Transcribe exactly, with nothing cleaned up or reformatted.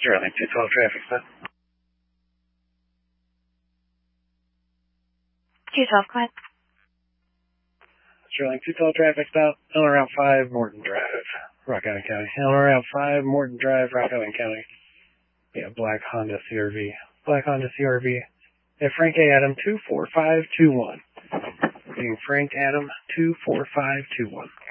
Sterling two twelve traffic stop. two twelve, go ahead. Sterling two twelve traffic stop, L around five, Morton Drive, Rock Island County. L around five, Morton Drive, Rock Island County. Yeah, black Honda C R V. Black Honda C R V. Yeah, Frank A. Adam two four five two one. Being Frank Adam two four five two one.